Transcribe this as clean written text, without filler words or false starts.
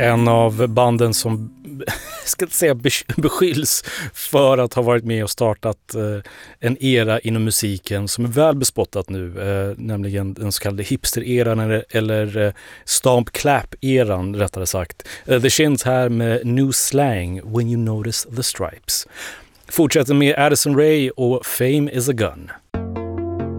En av banden som ska inte säga beskylls för att ha varit med och startat en era inom musiken som är väl bespottat nu, nämligen den så kallade hipster-eran eller stomp clap-eran rättare sagt. The Shins här med New Slang, When You Notice the Stripes. Fortsätter med Addison Rae och Fame is a Gun.